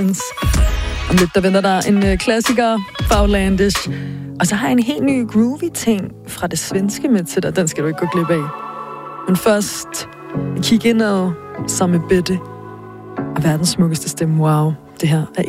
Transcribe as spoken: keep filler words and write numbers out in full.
Om lidt, der venter der en klassiker fra Outlandish. Og så har jeg en helt ny groovy ting fra det svenske med til dig. Den skal du ikke gå glip af. Men først, kig ind og sammen med Bette. Og verdens smukkeste stemme. Wow, det her er